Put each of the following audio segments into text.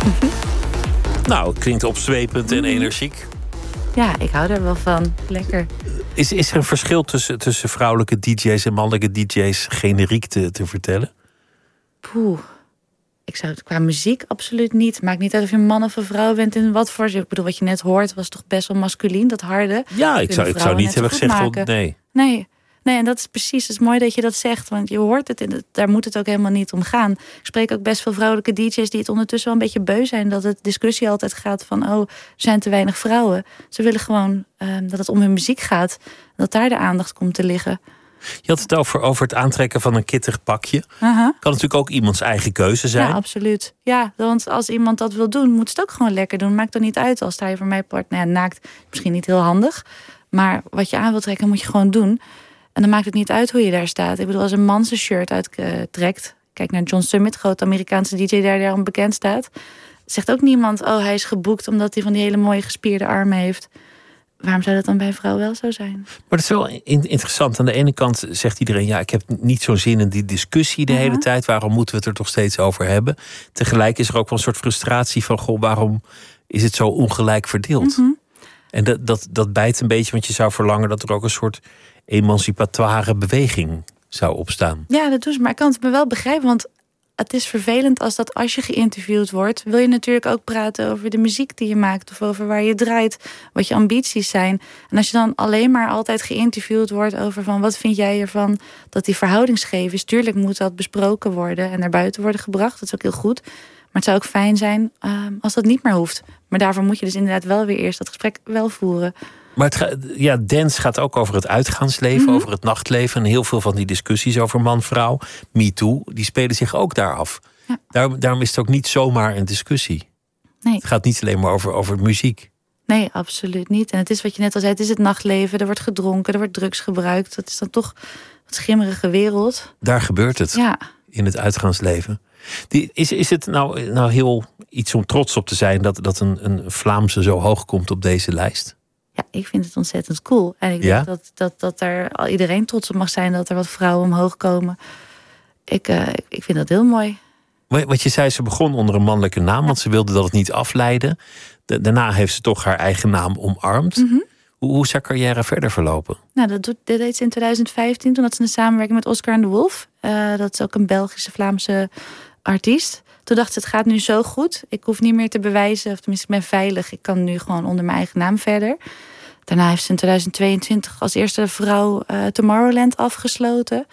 Nou, het klinkt opzwepend en energiek. Ja, ik hou er wel van. Lekker. Is er een verschil tussen vrouwelijke DJ's en mannelijke DJ's generiek te vertellen? Poeh. Ik zou het qua muziek absoluut niet. Maakt niet uit of je een man of een vrouw bent in wat voor. Ik bedoel, wat je net hoort was toch best wel masculien, dat harde. Ja, ik zou niet hebben gezegd van nee. Nee, en dat is precies. Het is mooi dat je dat zegt, want je hoort het. Daar moet het ook helemaal niet om gaan. Ik spreek ook best veel vrouwelijke DJ's die het ondertussen wel een beetje beu zijn dat het discussie altijd gaat van er zijn te weinig vrouwen. Ze willen gewoon dat het om hun muziek gaat. Dat daar de aandacht komt te liggen. Je had het over het aantrekken van een kittig pakje. Kan natuurlijk ook iemands eigen keuze zijn. Ja, absoluut. Ja, want als iemand dat wil doen, moet het ook gewoon lekker doen. Maakt er niet uit als hij voor mij partner naakt. Misschien niet heel handig. Maar wat je aan wil trekken, moet je gewoon doen. En dan maakt het niet uit hoe je daar staat. Ik bedoel, als een man zijn shirt uittrekt. Kijk naar John Summit, grote Amerikaanse DJ die daarom bekend staat. Zegt ook niemand, hij is geboekt omdat hij van die hele mooie gespierde armen heeft. Waarom zou dat dan bij een vrouw wel zo zijn? Maar dat is wel interessant. Aan de ene kant zegt iedereen, ik heb niet zo'n zin in die discussie de hele tijd. Waarom moeten we het er toch steeds over hebben? Tegelijk is er ook wel een soort frustratie van, waarom is het zo ongelijk verdeeld? En dat bijt een beetje, want je zou verlangen dat er ook een soort emancipatoire beweging zou opstaan. Ja, dat doen ze. Maar ik kan het me wel begrijpen, want het is vervelend als je geïnterviewd wordt, wil je natuurlijk ook praten over de muziek die je maakt of over waar je draait, wat je ambities zijn. En als je dan alleen maar altijd geïnterviewd wordt over van wat vind jij ervan dat die verhouding scheef is, tuurlijk moet dat besproken worden en naar buiten worden gebracht. Dat is ook heel goed. Maar het zou ook fijn zijn als dat niet meer hoeft. Maar daarvoor moet je dus inderdaad wel weer eerst dat gesprek wel voeren. Maar dance gaat ook over het uitgaansleven, over het nachtleven. En heel veel van die discussies over man-vrouw, MeToo, die spelen zich ook daar af. Ja. Daarom is het ook niet zomaar een discussie. Nee. Het gaat niet alleen maar over muziek. Nee, absoluut niet. En het is wat je net al zei, het is het nachtleven. Er wordt gedronken, er wordt drugs gebruikt. Dat is dan toch wat schimmerige wereld. Daar gebeurt het, in het uitgaansleven. Is het nou heel iets om trots op te zijn dat een Vlaamse zo hoog komt op deze lijst? Ja, ik vind het ontzettend cool. En ik denk dat er iedereen trots op mag zijn dat er wat vrouwen omhoog komen. Ik vind dat heel mooi. Wat je zei, ze begon onder een mannelijke naam, want ze wilde dat het niet afleiden. Daarna heeft ze toch haar eigen naam omarmd. Hoe is haar carrière verder verlopen? Nou, dit deed ze in 2015. Toen had ze een samenwerking met Oscar and the Wolf. Dat is ook een Belgische-Vlaamse artiest. Toen dacht ze, het gaat nu zo goed. Ik hoef niet meer te bewijzen, of tenminste, ik ben veilig. Ik kan nu gewoon onder mijn eigen naam verder. Daarna heeft ze in 2022 als eerste vrouw Tomorrowland afgesloten.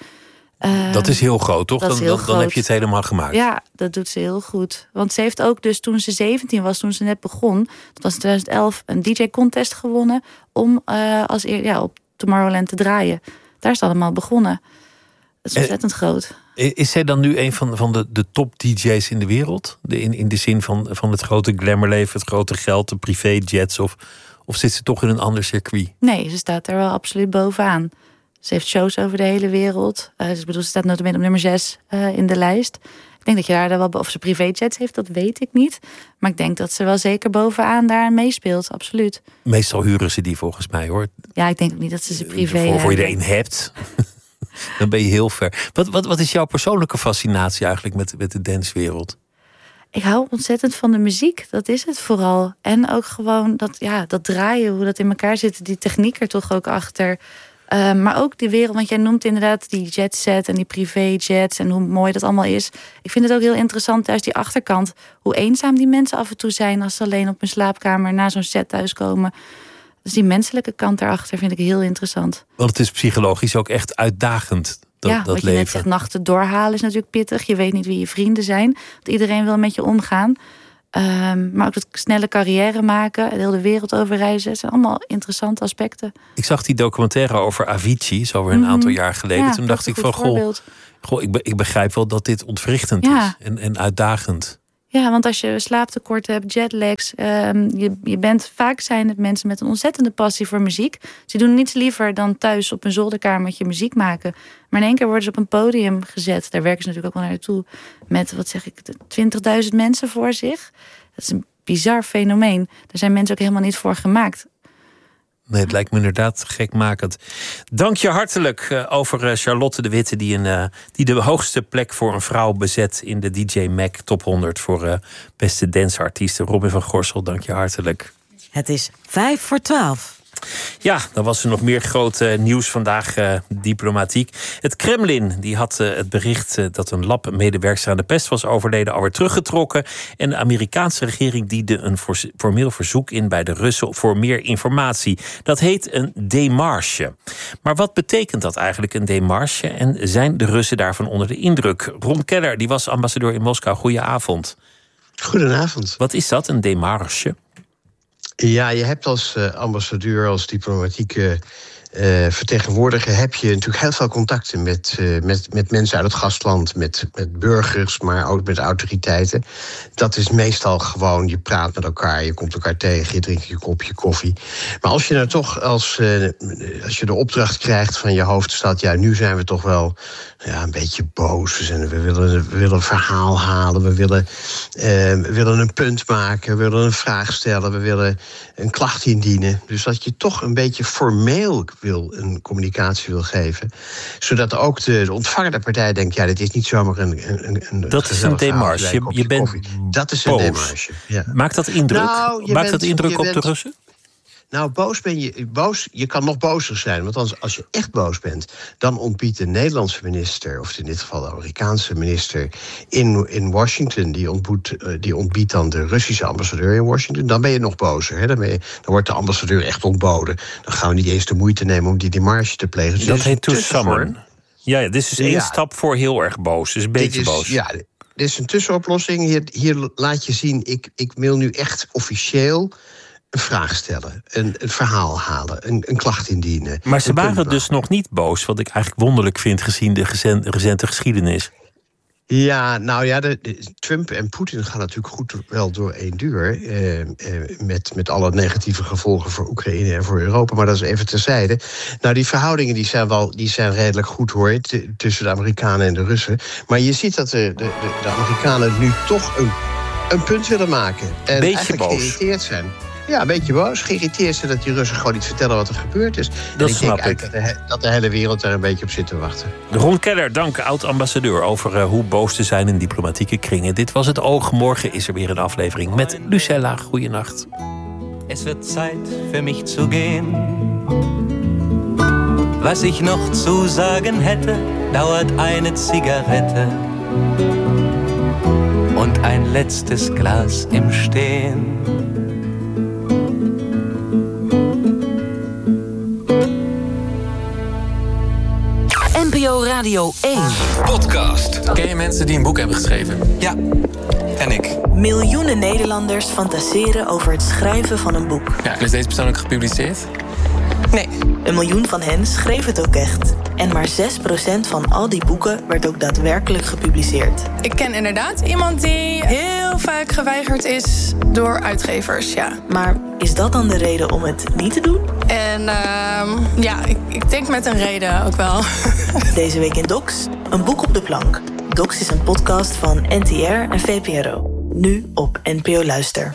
Dat is heel groot, toch? Dan heb je het helemaal gemaakt. Ja, dat doet ze heel goed. Want ze heeft ook dus toen ze 17 was, toen ze net begon, dat was in 2011, een DJ-contest gewonnen om op Tomorrowland te draaien. Daar is het allemaal begonnen. Dat is ontzettend groot. Is zij dan nu een van de top DJ's in de wereld? In de zin van het grote glamourleven, het grote geld, de privéjets? Of zit ze toch in een ander circuit? Nee, ze staat er wel absoluut bovenaan. Ze heeft shows over de hele wereld. Ze staat nota bene op nummer 6 in de lijst. Ik denk dat je daar wel... Of ze privéjets heeft, dat weet ik niet. Maar ik denk dat ze wel zeker bovenaan daar meespeelt, absoluut. Meestal huren ze die volgens mij, hoor. Ja, ik denk ook niet dat ze privé... Voor je er een hebt, dan ben je heel ver. Wat is jouw persoonlijke fascinatie eigenlijk met de dancewereld? Ik hou ontzettend van de muziek, dat is het vooral. En ook gewoon dat draaien, hoe dat in elkaar zit. Die techniek er toch ook achter... maar ook die wereld, want jij noemt inderdaad die jetset en die privéjets en hoe mooi dat allemaal is. Ik vind het ook heel interessant, juist die achterkant, hoe eenzaam die mensen af en toe zijn als ze alleen op hun slaapkamer na zo'n set thuiskomen. Dus die menselijke kant daarachter vind ik heel interessant. Want het is psychologisch ook echt uitdagend, dat leven. Wat je net zegt, nachten doorhalen is natuurlijk pittig. Je weet niet wie je vrienden zijn. Want iedereen wil met je omgaan. Maar ook het snelle carrière maken, de hele wereld over reizen, zijn allemaal interessante aspecten. Ik zag die documentaire over Avicii, zo weer een aantal jaar geleden. Ja, toen dacht ik van, ik begrijp wel dat dit ontwrichtend is en uitdagend. Ja, want als je slaaptekorten hebt, jetlags, vaak zijn het mensen met een ontzettende passie voor muziek. Ze doen niets liever dan thuis op een zolderkamertje muziek maken. Maar in één keer worden ze op een podium gezet. Daar werken ze natuurlijk ook wel naartoe. Met, 20.000 mensen voor zich. Dat is een bizar fenomeen. Daar zijn mensen ook helemaal niet voor gemaakt. Nee, het lijkt me inderdaad gekmakend. Dank je hartelijk over Charlotte de Witte... die de hoogste plek voor een vrouw bezet... in de DJ Mag Top 100 voor beste danceartiesten. Robin van Gorsel, dank je hartelijk. Het is 11:55. Ja, dan was er nog meer groot nieuws vandaag, diplomatiek. Het Kremlin die had het bericht dat een labmedewerkster aan de pest was overleden alweer teruggetrokken. En de Amerikaanse regering diende een formeel verzoek in bij de Russen voor meer informatie. Dat heet een démarche. Maar wat betekent dat eigenlijk, een démarche? En zijn de Russen daarvan onder de indruk? Ron Keller, die was ambassadeur in Moskou. Goedenavond. Goedenavond. Wat is dat, een démarche? Ja, je hebt als ambassadeur, als diplomatieke vertegenwoordiger... heb je natuurlijk heel veel contacten met mensen uit het gastland... met burgers, maar ook met autoriteiten. Dat is meestal gewoon, je praat met elkaar... je komt elkaar tegen, je drinkt je kopje koffie. Maar als je nou toch, als je de opdracht krijgt van je hoofdstad... ja, nu zijn we toch wel een beetje boos. We willen een verhaal halen, we willen een punt maken... we willen een vraag stellen, we willen een klacht indienen. Dus dat je toch een beetje formeel een communicatie wil geven. Zodat ook de ontvangende partij denkt... ja, dit is niet zomaar een dat is een démarche. Je bent dat is een démarche. Ja. Maakt dat indruk? Maakt dat indruk op de Russen? Nou, je kan nog bozer zijn. Want als je echt boos bent... dan ontbiedt de Nederlandse minister... of in dit geval de Amerikaanse minister in Washington... die ontbiedt dan de Russische ambassadeur in Washington. Dan ben je nog bozer. Hè? Dan wordt de ambassadeur echt ontboden. Dan gaan we niet eens de moeite nemen om die démarche te plegen. Dus dat heet to summon. Ja, dit is dus één stap voor heel erg boos. Dus een beetje boos. Ja, dit is een tussenoplossing. Hier laat je zien, ik wil nu echt officieel... een vraag stellen, een verhaal halen, een klacht indienen. Maar ze waren dus nog niet boos, wat ik eigenlijk wonderlijk vind... gezien de recente geschiedenis. Ja, nou ja, Trump en Poetin gaan natuurlijk goed wel door één deur... met alle negatieve gevolgen voor Oekraïne en voor Europa. Maar dat is even terzijde. Nou, die verhoudingen die zijn redelijk goed, hoor... tussen de Amerikanen en de Russen. Maar je ziet dat de Amerikanen nu toch een punt willen maken. En beetje eigenlijk boos. geïrriteerd zijn. Ja, een beetje boos. Geïrriteerd zijn dat die Russen gewoon niet vertellen wat er gebeurd is. Dat snap ik. Dat de hele wereld daar een beetje op zit te wachten. Ron Keller, dank, oud-ambassadeur... over hoe boos te zijn in diplomatieke kringen. Dit was Het Oog. Morgen is er weer een aflevering met Lucella. Goeienacht. Es wird Zeit für mich zu gehen. Was ich noch zu sagen hätte, dauert eine Zigarette und ein letztes Glas im Stehen. NPO Radio 1. Podcast. Ken je mensen die een boek hebben geschreven? Ja, en ik. Miljoenen Nederlanders fantaseren over het schrijven van een boek. Ja, en is deze persoon ook gepubliceerd? Nee. 1 miljoen van hen schreef het ook echt. En maar 6% van al die boeken werd ook daadwerkelijk gepubliceerd. Ik ken inderdaad iemand die heel vaak geweigerd is door uitgevers, ja. Maar is dat dan de reden om het niet te doen? En ja, ik denk met een reden ook wel. Deze week in Docs, een boek op de plank. Docs is een podcast van NTR en VPRO. Nu op NPO Luister.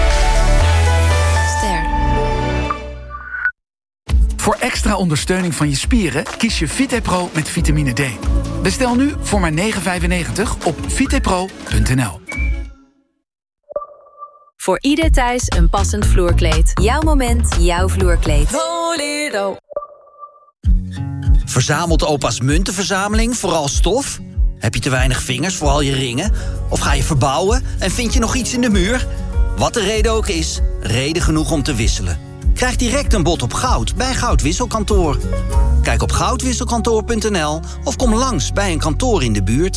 Voor extra ondersteuning van je spieren kies je VitePro met vitamine D. Bestel nu voor maar €9,95 op vitepro.nl. Voor ieder thuis een passend vloerkleed. Jouw moment, jouw vloerkleed. Bolero. Verzamelt opa's muntenverzameling vooral stof? Heb je te weinig vingers voor al je ringen? Of ga je verbouwen en vind je nog iets in de muur? Wat de reden ook is, reden genoeg om te wisselen. Krijg direct een bod op goud bij Goudwisselkantoor. Kijk op goudwisselkantoor.nl of kom langs bij een kantoor in de buurt.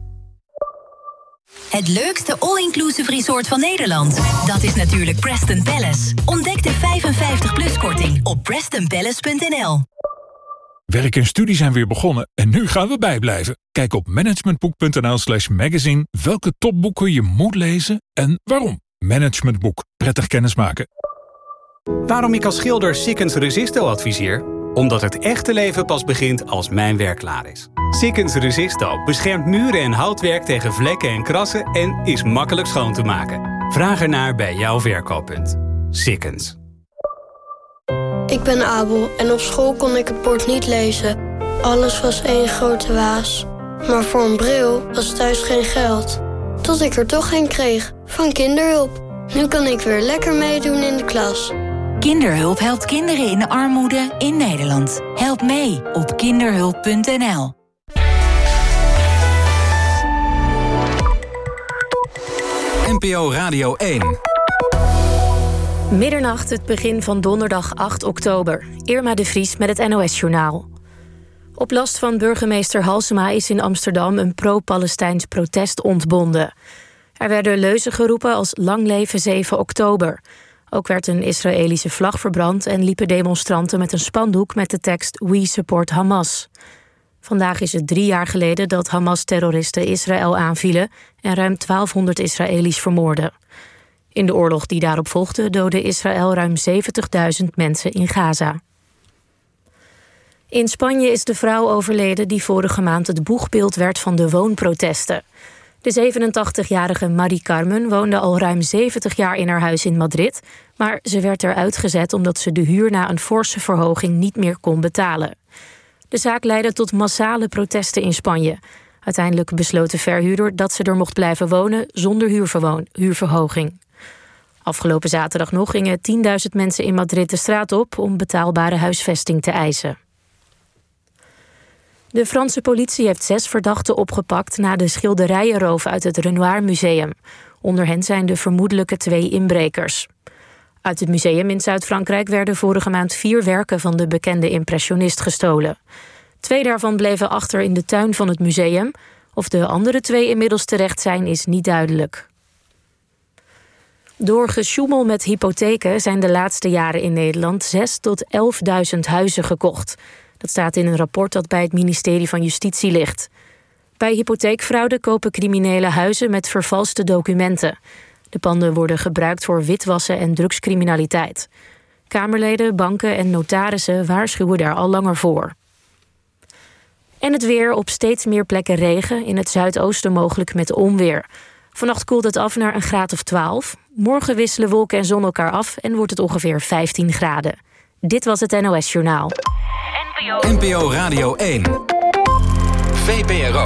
Het leukste all-inclusive resort van Nederland. Dat is natuurlijk Preston Palace. Ontdek de 55-plus-korting op prestonpalace.nl. Werk en studie zijn weer begonnen en nu gaan we bijblijven. Kijk op managementboek.nl/magazine welke topboeken je moet lezen en waarom. Managementboek. Prettig kennismaken. Waarom ik als schilder Sikkens Resisto adviseer? Omdat het echte leven pas begint als mijn werk klaar is. Sikkens Resisto beschermt muren en houtwerk tegen vlekken en krassen en is makkelijk schoon te maken. Vraag ernaar bij jouw verkooppunt. Sikkens. Ik ben Abel en op school kon ik het bord niet lezen. Alles was één grote waas. Maar voor een bril was thuis geen geld. Tot ik er toch een kreeg, van Kinderhulp. Nu kan ik weer lekker meedoen in de klas. Kinderhulp helpt kinderen in de armoede in Nederland. Help mee op kinderhulp.nl. NPO Radio 1. Middernacht, het begin van donderdag 8 oktober. Irma de Vries met het NOS-journaal. Op last van burgemeester Halsema is in Amsterdam een pro-Palestijns protest ontbonden. Er werden leuzen geroepen als Lang leven 7 oktober. Ook werd een Israëlische vlag verbrand en liepen demonstranten met een spandoek met de tekst We support Hamas. Vandaag is het 3 jaar geleden dat Hamas-terroristen Israël aanvielen en ruim 1200 Israëli's vermoordden. In de oorlog die daarop volgde doodde Israël ruim 70.000 mensen in Gaza. In Spanje is de vrouw overleden die vorige maand het boegbeeld werd van de woonprotesten. De 87-jarige Mari Carmen woonde al ruim 70 jaar in haar huis in Madrid, maar ze werd eruit gezet omdat ze de huur na een forse verhoging niet meer kon betalen. De zaak leidde tot massale protesten in Spanje. Uiteindelijk besloot de verhuurder dat ze er mocht blijven wonen zonder huurverhoging. Afgelopen zaterdag nog gingen 10.000 mensen in Madrid de straat op om betaalbare huisvesting te eisen. De Franse politie heeft 6 verdachten opgepakt na de schilderijenroof uit het Renoir Museum. Onder hen zijn de vermoedelijke 2 inbrekers. Uit het museum in Zuid-Frankrijk werden vorige maand 4 werken van de bekende impressionist gestolen. 2 daarvan bleven achter in de tuin van het museum. Of de andere 2 inmiddels terecht zijn, is niet duidelijk. Door gesjoemel met hypotheken zijn de laatste jaren in Nederland 6.000 tot 11.000 huizen gekocht. Dat staat in een rapport dat bij het ministerie van Justitie ligt. Bij hypotheekfraude kopen criminelen huizen met vervalste documenten. De panden worden gebruikt voor witwassen en drugscriminaliteit. Kamerleden, banken en notarissen waarschuwen daar al langer voor. En het weer: op steeds meer plekken regen, in het zuidoosten mogelijk met onweer. Vannacht koelt het af naar een graad of 12. Morgen wisselen wolken en zon elkaar af en wordt het ongeveer 15 graden. Dit was het NOS Journaal. NPO Radio 1. VPRO.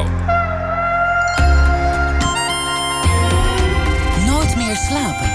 Nooit meer slapen.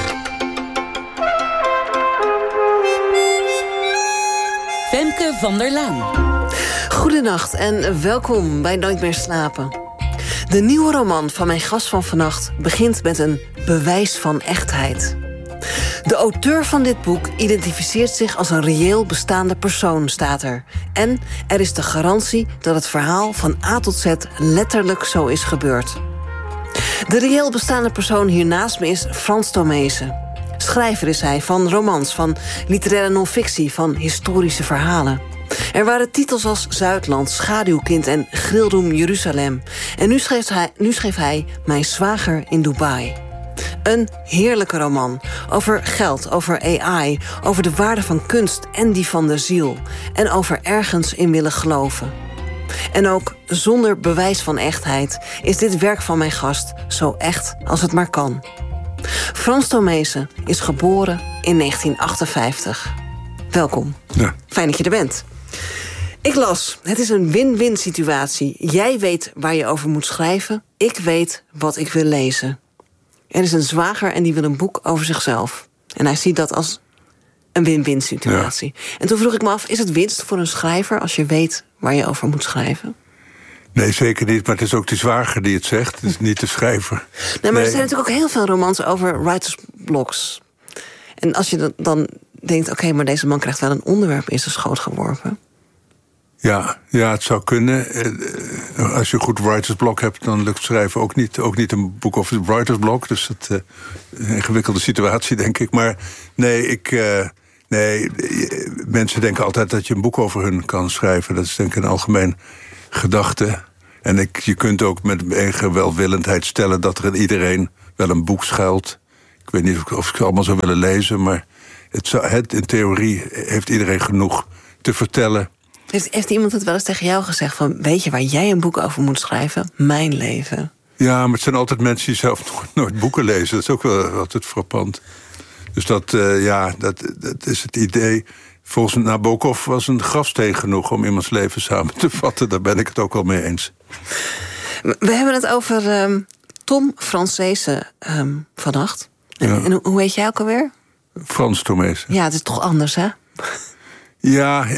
Femke van der Laan. Goedenacht en welkom bij Nooit meer slapen. De nieuwe roman van mijn gast van vannacht begint met een bewijs van echtheid. De auteur van dit boek identificeert zich als een reëel bestaande persoon, staat er. En er is de garantie dat het verhaal van A tot Z letterlijk zo is gebeurd. De reëel bestaande persoon hier naast me is Frans Tomezen. Schrijver is hij van romans, van literaire non-fictie, van historische verhalen. Er waren titels als Zuidland, Schaduwkind en Grillroom Jeruzalem. En nu schreef hij Mijn zwager in Dubai. Een heerlijke roman over geld, over AI, over de waarde van kunst en die van de ziel. En over ergens in willen geloven. En ook zonder bewijs van echtheid is dit werk van mijn gast zo echt als het maar kan. Frans Tomezen is geboren in 1958. Welkom. Ja. Fijn dat je er bent. Ik las, het is een win-win situatie. Jij weet waar je over moet schrijven. Ik weet wat ik wil lezen. Er is een zwager en die wil een boek over zichzelf. En hij ziet dat als een win-win situatie. Ja. En toen vroeg ik me af, is het winst voor een schrijver als je weet waar je over moet schrijven? Nee, zeker niet. Maar het is ook de zwager die het zegt. Het is niet de schrijver. Nee, maar er zijn natuurlijk ook heel veel romans over writersblocks. En als je dan denkt, oké, maar deze man krijgt wel een onderwerp in zijn schoot geworpen. Ja, het zou kunnen. Als je goed writersblok hebt, dan lukt schrijven ook niet een boek over het writersblok. Dus dat is een ingewikkelde situatie, denk ik. Maar nee, mensen denken altijd dat je een boek over hun kan schrijven. Dat is denk ik een algemeen gedachte. En je kunt ook met enige welwillendheid stellen dat er in iedereen wel een boek schuilt. Ik weet niet of ik het allemaal zou willen lezen, maar in theorie heeft iedereen genoeg te vertellen. Heeft iemand het wel eens tegen jou gezegd van, weet je waar jij een boek over moet schrijven? Mijn leven. Ja, maar het zijn altijd mensen die zelf nooit boeken lezen. Dat is ook wel altijd frappant. Dus dat is het idee Volgens Nabokov was een grafsteen genoeg om iemands leven samen te vatten. Daar ben ik het ook wel mee eens. We hebben het over Tom Francese vannacht. Ja. En hoe heet jij ook alweer? Frans Tomees. Ja, het is toch anders, hè? Ja,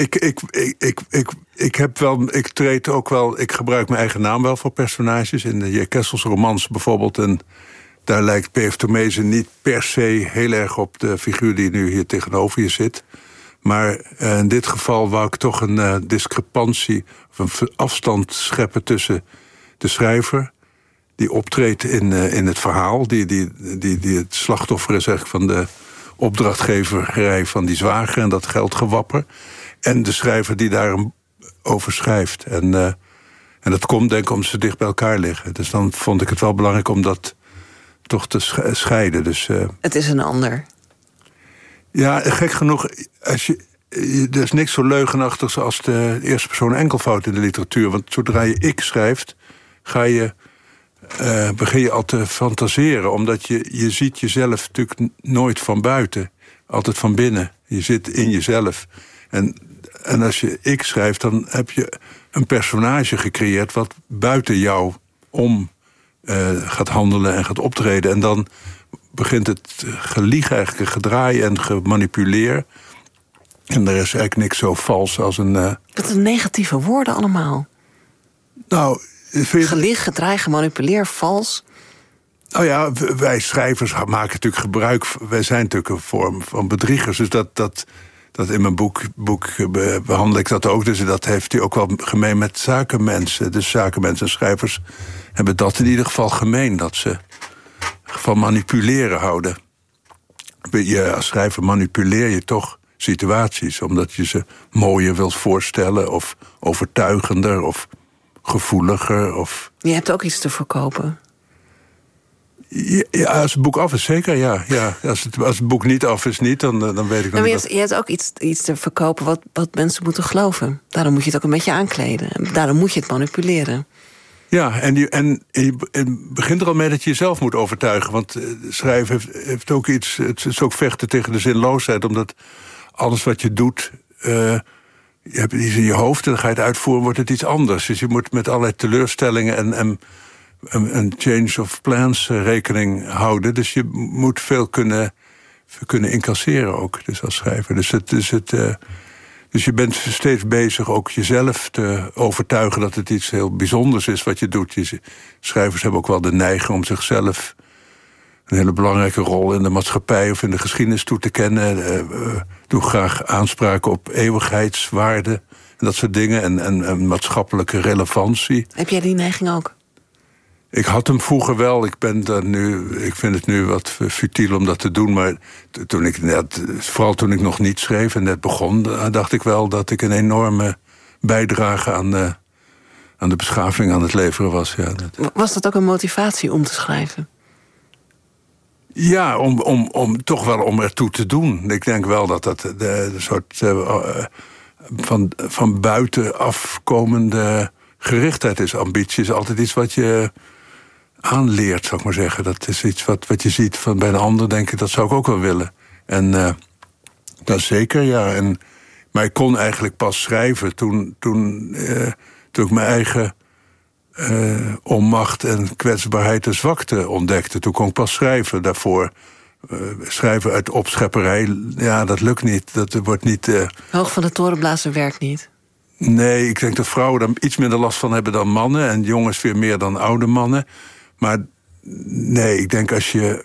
ik treed ook wel. Ik gebruik mijn eigen naam wel voor personages. In de J. Kessels romans bijvoorbeeld. En daar lijkt P.F. Tomezen niet per se heel erg op de figuur die nu hier tegenover je zit. Maar in dit geval wou ik toch een discrepantie of een afstand scheppen tussen de schrijver, die optreedt in het verhaal, die het slachtoffer is eigenlijk van de opdrachtgeverij van die zwager en dat geldgewapper, en de schrijver die daarover schrijft. En dat komt denk ik omdat ze dicht bij elkaar liggen. Dus dan vond ik het wel belangrijk om dat toch te scheiden. Dus, het is een ander. Ja, gek genoeg, er is niks zo leugenachtigs als de eerste persoon enkelvoud in de literatuur. Want zodra je ik schrijft, begin je al te fantaseren. Omdat je ziet jezelf natuurlijk nooit van buiten. Altijd van binnen. Je zit in jezelf. En als je ik schrijft, dan heb je een personage gecreëerd wat buiten jou om gaat handelen en gaat optreden. En dan begint het gelieg eigenlijk, een gedraai en gemanipuleer. En er is eigenlijk niks zo vals als een... Wat een negatieve woorden allemaal. Nou, gelieg, gedraai, gemanipuleer, vals. Nou ja, wij schrijvers maken natuurlijk gebruik. Wij zijn natuurlijk een vorm van bedriegers. Dus dat in mijn boek behandel ik dat ook. Dus dat heeft hij ook wel gemeen met zakenmensen. Dus zakenmensen en schrijvers hebben dat in ieder geval gemeen. Dat ze van manipuleren houden. Als schrijver manipuleer je toch situaties, omdat je ze mooier wilt voorstellen, of overtuigender, of gevoeliger. Of... Je hebt ook iets te verkopen. Ja, als het boek af is, zeker, ja. Als het boek niet af is, niet, dan weet ik nog niet. Je hebt ook iets te verkopen wat mensen moeten geloven. Daarom moet je het ook een beetje aankleden. En daarom moet je het manipuleren. Ja, en je begint er al mee dat je jezelf moet overtuigen. Want schrijven heeft ook iets... Het is ook vechten tegen de zinloosheid. Omdat alles wat je doet... je hebt iets in je hoofd en dan ga je het uitvoeren, wordt het iets anders. Dus je moet met allerlei teleurstellingen en een change of plans rekening houden. Dus je moet veel kunnen incasseren ook, dus als schrijver. Dus je bent steeds bezig ook jezelf te overtuigen dat het iets heel bijzonders is wat je doet. Schrijvers hebben ook wel de neiging om zichzelf een hele belangrijke rol in de maatschappij of in de geschiedenis toe te kennen. Doe graag aanspraken op eeuwigheidswaarde en dat soort dingen. En maatschappelijke relevantie. Heb jij die neiging ook? Ik had hem vroeger wel. Ik vind het nu wat futiel om dat te doen. Maar vooral toen ik nog niet schreef en net begon, dacht ik wel dat ik een enorme bijdrage aan de beschaving aan het leveren was. Ja. Was dat ook een motivatie om te schrijven? Ja, om toch wel om ertoe te doen. Ik denk wel dat de soort van buiten afkomende gerichtheid is. Ambitie is altijd iets wat je aanleert, zou ik maar zeggen. Dat is iets wat je ziet bij een ander, denk ik, dat zou ik ook wel willen. En dat zeker, ja. Maar ik kon eigenlijk pas schrijven toen ik mijn eigen onmacht en kwetsbaarheid en zwakte ontdekte. Toen kon ik pas schrijven. Daarvoor schrijven uit opschepperij, ja, dat lukt niet. Dat wordt niet... Hoog van de torenblazer werkt niet. Nee, ik denk dat vrouwen daar iets minder last van hebben dan mannen. En jongens veel meer dan oude mannen. Maar nee, ik denk als je...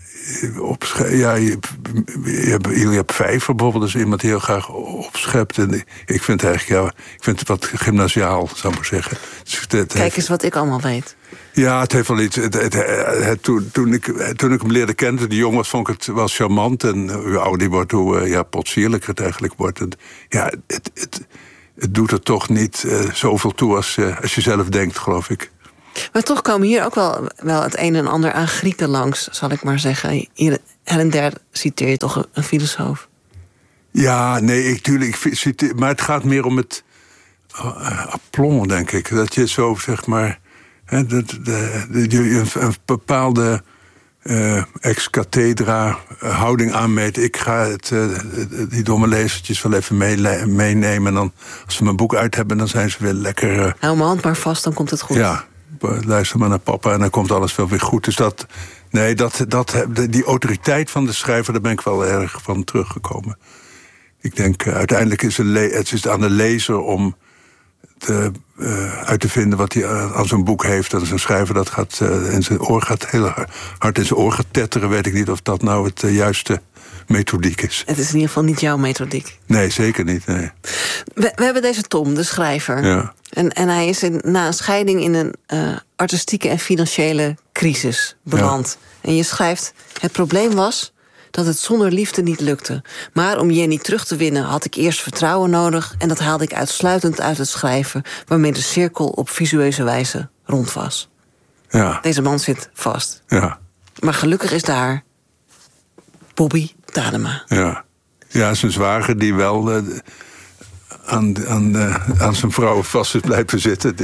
je hebt Vijver bijvoorbeeld, dus iemand die heel graag opschept. En ik vind het eigenlijk, ik vind het wat gymnasiaal, zou ik maar zeggen. Dus kijk eens wat ik allemaal weet. Ja, het heeft wel iets. Toen ik hem leerde kennen, die jongen, vond ik het wel charmant. En hoe ouder die wordt, hoe potsierlijker het eigenlijk wordt. En, ja, het doet er toch niet zoveel toe als je zelf denkt, geloof ik. Maar toch komen hier ook wel het een en ander aan Grieken langs, zal ik maar zeggen. Hier her en der citeer je toch een filosoof? Ja, nee, tuurlijk. Maar het gaat meer om het aplomb, denk ik. Dat je zo, zeg maar... een bepaalde ex cathedra houding aanmeten. Ik ga die domme lezertjes wel even meenemen. En dan, als ze mijn boek uit hebben, dan zijn ze weer lekker... Hou mijn hand maar vast, dan komt het goed. Ja, luister maar naar papa en dan komt alles wel weer goed. Dus die autoriteit van de schrijver, daar ben ik wel erg van teruggekomen. Ik denk, uiteindelijk is het is aan de lezer om uit te vinden wat hij aan zo'n boek heeft. Dat is een schrijver dat gaat in zijn oor gaat heel hard in zijn oor gaat tetteren. Weet ik niet of dat nou het juiste methodiek is. Het is in ieder geval niet jouw methodiek. Nee, zeker niet. Nee. We hebben deze Tom, de schrijver. Ja. En hij is na een scheiding in een artistieke en financiële crisis beland. Ja. En je schrijft, het probleem was dat het zonder liefde niet lukte. Maar om Jenny terug te winnen had ik eerst vertrouwen nodig... en dat haalde ik uitsluitend uit het schrijven... waarmee de cirkel op visueuze wijze rond was. Ja. Deze man zit vast. Ja. Maar gelukkig is daar Bobby Tadema. Ja, zijn zwager die wel aan zijn vrouw vast is blijven zitten.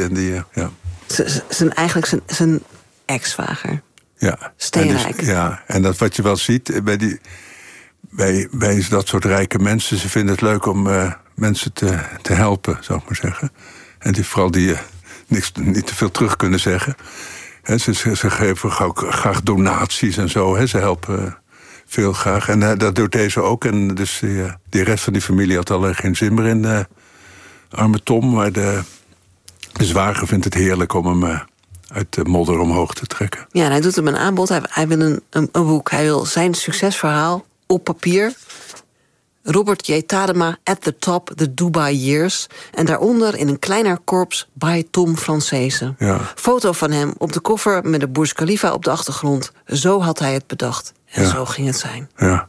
Zijn ex-zwager. Ja. Steenrijk. En dat wat je wel ziet bij dat soort rijke mensen... ze vinden het leuk om mensen te helpen, zou ik maar zeggen. En vooral die niet te veel terug kunnen zeggen. Ze geven graag donaties en zo. Ze helpen veel graag. En dat doet deze ook. En dus die rest van die familie had alleen geen zin meer in arme Tom. Maar de zwager vindt het heerlijk om hem uit de modder omhoog te trekken. Ja, en hij doet hem een aanbod. Hij wil een boek. Hij wil zijn succesverhaal op papier. Robert J. Tadema, At the Top, The Dubai Years. En daaronder in een kleiner korps by Tom Francese. Ja. Foto van hem op de koffer met de Burj Khalifa op de achtergrond. Zo had hij het bedacht. En zo ging het zijn.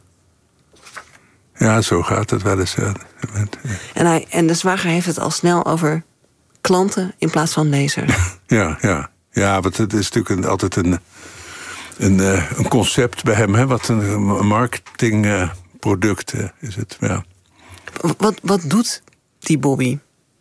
Ja, zo gaat het wel eens. En de zwager heeft het al snel over klanten in plaats van lezers. Ja, want het is natuurlijk altijd een concept bij hem. Wat een marketingproduct is het. Ja. Wat doet die Bobby?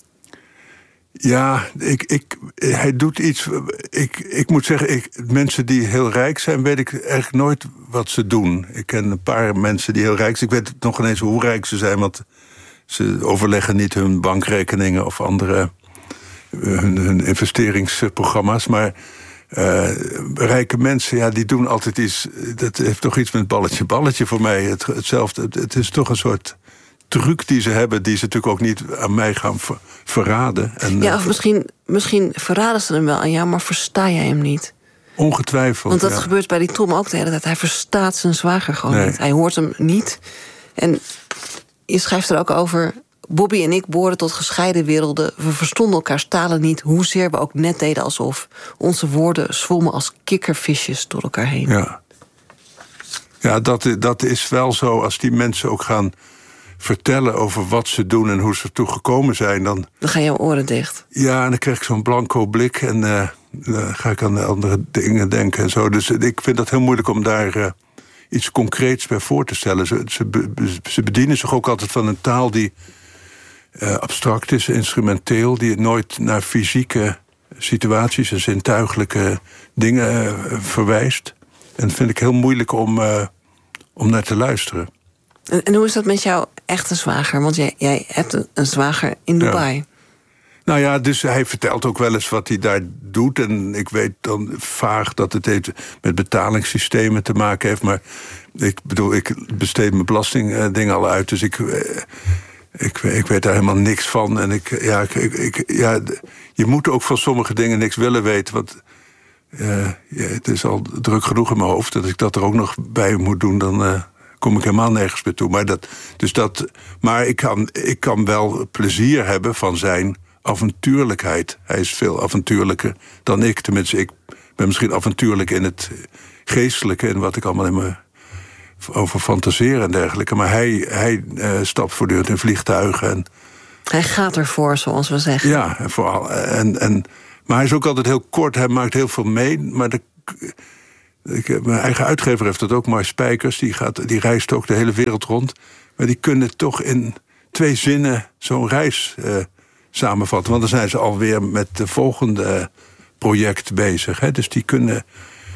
Ja, hij doet iets... Ik moet zeggen, mensen die heel rijk zijn... weet ik eigenlijk nooit wat ze doen. Ik ken een paar mensen die heel rijk zijn. Ik weet nog ineens hoe rijk ze zijn... want ze overleggen niet hun bankrekeningen... of andere hun investeringsprogramma's. Maar rijke mensen, die doen altijd iets... dat heeft toch iets met balletje voor mij. Hetzelfde. Het is toch een soort... truc die ze hebben, die ze natuurlijk ook niet aan mij gaan verraden. Of misschien verraden ze hem wel aan jou, maar versta jij hem niet? Ongetwijfeld. Want dat gebeurt bij die Tom ook de hele tijd. Hij verstaat zijn zwager gewoon niet. Hij hoort hem niet. En je schrijft er ook over... Bobby en ik behoorden tot gescheiden werelden. We verstonden elkaars talen niet, hoezeer we ook net deden alsof. Onze woorden zwommen als kikkervisjes door elkaar heen. Ja, dat is wel zo. Als die mensen ook gaan vertellen over wat ze doen en hoe ze ertoe gekomen zijn... Dan gaan jouw oren dicht. Ja, en dan krijg ik zo'n blanco blik en dan ga ik aan andere dingen denken en zo. Dus ik vind dat heel moeilijk om daar iets concreets bij voor te stellen. Ze bedienen zich ook altijd van een taal die abstract is, instrumenteel... die nooit naar fysieke situaties en zintuigelijke dingen verwijst. En dat vind ik heel moeilijk om naar te luisteren. En hoe is dat met jouw echte zwager? Want jij hebt een zwager in Dubai. Ja. Nou ja, dus hij vertelt ook wel eens wat hij daar doet. En ik weet dan vaag dat het met betalingssystemen te maken heeft. Maar ik bedoel, ik besteed mijn belastingdingen al uit. Dus ik weet daar helemaal niks van. En je moet ook van sommige dingen niks willen weten. Want het is al druk genoeg in mijn hoofd. Dat ik dat er ook nog bij moet doen, dan kom ik helemaal nergens meer toe. Maar ik kan wel plezier hebben van zijn avontuurlijkheid. Hij is veel avontuurlijker dan ik. Tenminste, ik ben misschien avontuurlijk in het geestelijke... en wat ik allemaal in me over fantaseer en dergelijke. Maar hij stapt voortdurend in vliegtuigen. En hij gaat ervoor, zoals we zeggen. Ja, en vooral. Maar hij is ook altijd heel kort. Hij maakt heel veel mee. Maar mijn eigen uitgever heeft dat ook. Mark Spijkers, die reist ook de hele wereld rond. Maar die kunnen toch in 2 zinnen zo'n reis samenvatten. Want dan zijn ze alweer met de volgende project bezig. Hè? Dus die kunnen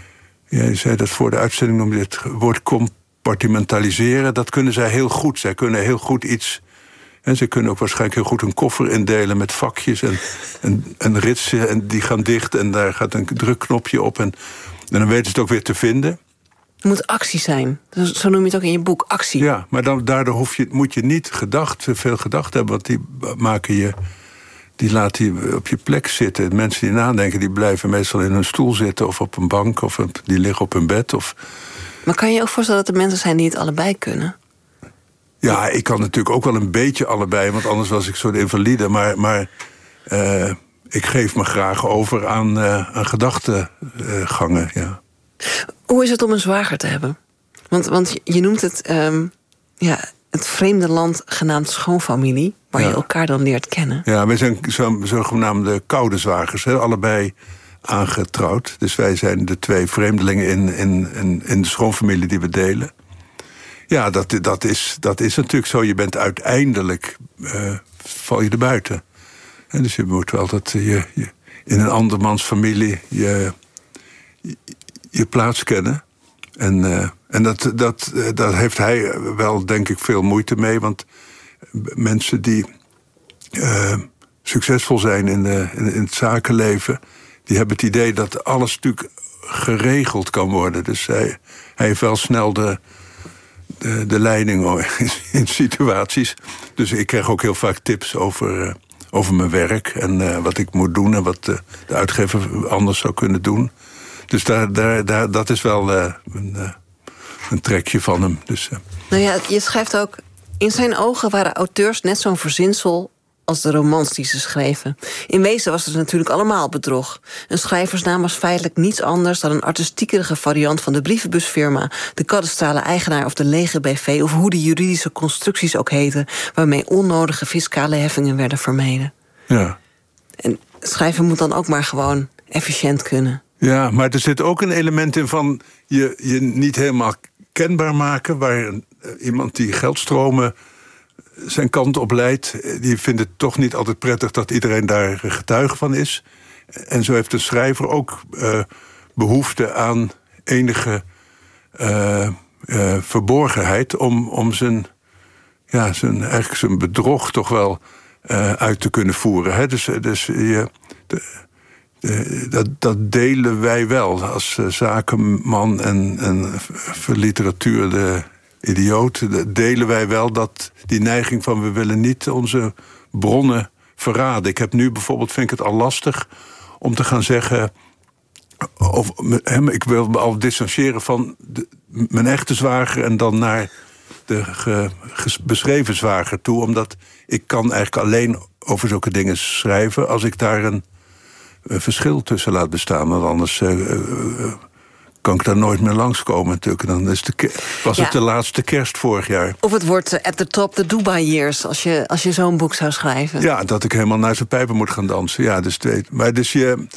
Je zei dat voor de uitzending, om dit woord compartimentaliseren. Dat kunnen zij heel goed. Zij kunnen heel goed iets. En ze kunnen ook waarschijnlijk heel goed een koffer indelen met vakjes en ritsen. En die gaan dicht en daar gaat een drukknopje op. En dan weten ze het ook weer te vinden. Het moet actie zijn. Zo noem je het ook in je boek, actie. Ja, maar daardoor moet je niet veel gedacht hebben. Want die laat je op je plek zitten. Mensen die nadenken, die blijven meestal in hun stoel zitten of op een bank of die liggen op hun bed. Maar kan je je ook voorstellen dat er mensen zijn die het allebei kunnen? Ja, ik kan natuurlijk ook wel een beetje allebei, want anders was ik zo'n invalide. Maar ik geef me graag over aan gedachtegangen. Ja. Hoe is het om een zwager te hebben? Want je noemt het het vreemde land genaamd schoonfamilie, waar je elkaar dan leert kennen. Ja, wij zijn zogenaamde koude zwagers, hè, allebei aangetrouwd. Dus wij zijn de 2 vreemdelingen in de schoonfamilie die we delen. Ja, dat is natuurlijk zo. Je bent uiteindelijk, val je er buiten. En dus je moet wel dat je in een andermans familie je plaats kennen. En dat heeft hij wel, denk ik, veel moeite mee. Want mensen die succesvol zijn in het zakenleven, die hebben het idee dat alles natuurlijk geregeld kan worden. Dus hij heeft wel snel de leiding in situaties. Dus ik krijg ook heel vaak tips over mijn werk en wat ik moet doen en wat de uitgever anders zou kunnen doen. Dus dat is wel een trekje van hem. Dus, Nou ja, je schrijft ook, in zijn ogen waren auteurs net zo'n verzinsel als de romans die ze schreven. In wezen was het natuurlijk allemaal bedrog. Een schrijversnaam was feitelijk niets anders dan een artistiekerige variant van de brievenbusfirma, de kadastrale eigenaar of de lege BV, of hoe de juridische constructies ook heten, waarmee onnodige fiscale heffingen werden vermeden. Ja. En schrijven moet dan ook maar gewoon efficiënt kunnen. Ja, maar er zit ook een element in van je niet helemaal kenbaar maken, waar iemand die geldstromen zijn kant op leidt, die vindt het toch niet altijd prettig dat iedereen daar getuige van is. En zo heeft de schrijver ook behoefte aan enige verborgenheid om zijn bedrog toch wel uit te kunnen voeren. Hè? Dus dat delen wij wel als zakenman en voor literatuur de idioot, delen wij wel die neiging van we willen niet onze bronnen verraden. Ik heb nu bijvoorbeeld, vind ik het al lastig om te gaan zeggen, ik wil me al distancieren van mijn echte zwager en dan naar de beschreven zwager toe, omdat ik kan eigenlijk alleen over zulke dingen schrijven als ik daar een verschil tussen laat bestaan, want anders kan ik daar nooit meer langskomen natuurlijk. Dan was het de laatste kerst vorig jaar. Of het wordt at the top the Dubai years, als je zo'n boek zou schrijven. Ja, dat ik helemaal naar zijn pijpen moet gaan dansen. Ja, dus maar dus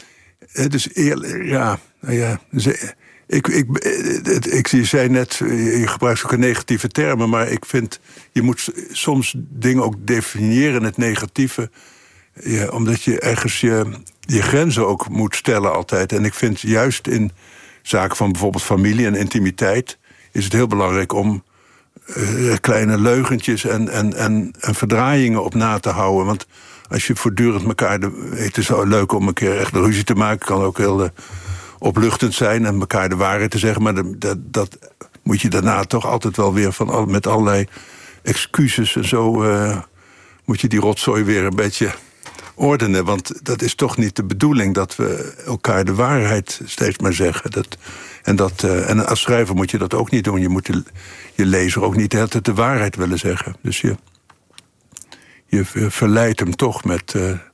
je zei net, je gebruikt ook een negatieve termen, maar ik vind, je moet soms dingen ook definiëren, het negatieve, omdat je ergens je grenzen ook moet stellen altijd. En ik vind juist in zaken van bijvoorbeeld familie en intimiteit is het heel belangrijk om kleine leugentjes en verdraaiingen op na te houden. Want als je voortdurend elkaar... Het is zo leuk om een keer echt een ruzie te maken. Kan ook heel opluchtend zijn en elkaar de waarheid te zeggen. Maar dat moet je daarna toch altijd wel weer met allerlei excuses en zo moet je die rotzooi weer een beetje ordenen. Want dat is toch niet de bedoeling dat we elkaar de waarheid steeds maar zeggen. En als schrijver moet je dat ook niet doen. Je moet je lezer ook niet de hele tijd de waarheid willen zeggen. Dus je verleidt hem toch met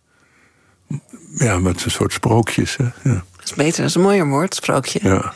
een soort sprookjes. Hè? Ja. Dat is beter, dat is een mooier woord, sprookje. Ja.